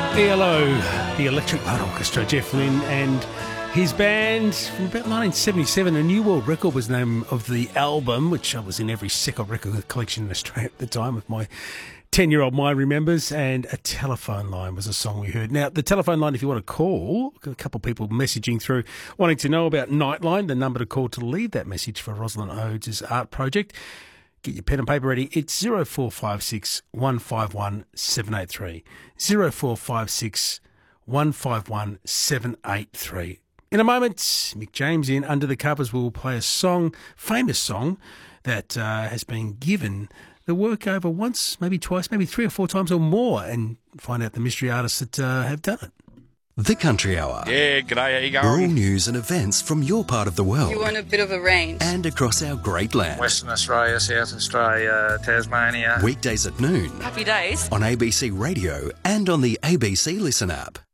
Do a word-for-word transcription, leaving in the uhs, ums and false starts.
E L O, the Electric Light Orchestra, Jeff Lynne and his band from about nineteen seventy-seven. A New World Record was the name of the album, which I was in every second record collection in Australia at the time with my ten-year-old mind remembers, and A Telephone Line was a song we heard. Now, the telephone line, if you want to call, a couple of people messaging through wanting to know about Nightline, the number to call to leave that message for Rosalind Oates' art project. Get your pen and paper ready. It's zero four five six, one five one, seven eight three. zero four five six, one five one, seven eight three. In a moment, Mick James in Under the Covers will play a song, famous song, that uh, has been given the work over once, maybe twice, maybe three or four times or more, and find out the mystery artists that uh, have done it. The Country Hour. Yeah, g'day, how you All going? news and events from your part of the world. You want a bit of a range. And across our great land. Western Australia, South Australia, Tasmania. Weekdays at noon Happy days. on A B C Radio and on the A B C Listen app.